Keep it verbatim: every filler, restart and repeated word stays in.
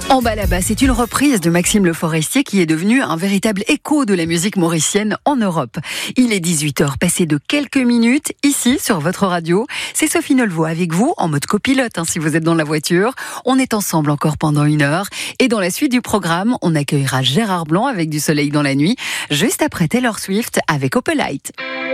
En bas là-bas, c'est une reprise de Maxime Le Forestier qui est devenu un véritable écho de la musique mauricienne en Europe. Il est dix-huit heures passées de quelques minutes ici sur votre radio. C'est Sophie Nolvo avec vous en mode copilote hein, si vous êtes dans la voiture. On est ensemble encore pendant une heure et dans la suite du programme, on accueillera Gérard Blanc avec Du soleil dans la nuit juste après Taylor Swift avec Opelite.